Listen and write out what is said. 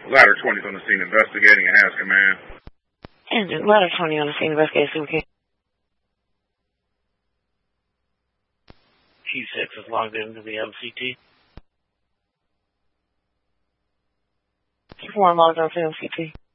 Ladder 20's on the scene investigating and asking, man. Engine, Ladder 20 on the scene investigating. T6 is logged into the MCT. T4 logged onto the MCT.